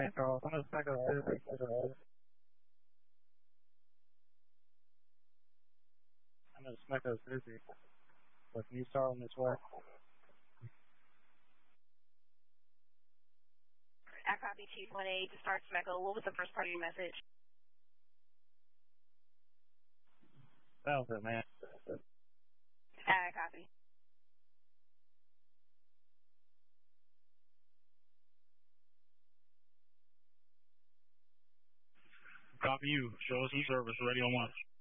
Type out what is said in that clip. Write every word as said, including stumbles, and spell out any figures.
Saint Charles. I'm going to Smecco City. I'm going to Smecco City. With New Star on this way. I copy Chief one eight to start Smecco. What was the first part of your message? That was it, man. I copy. Copy you. Show us some service. Ready on one.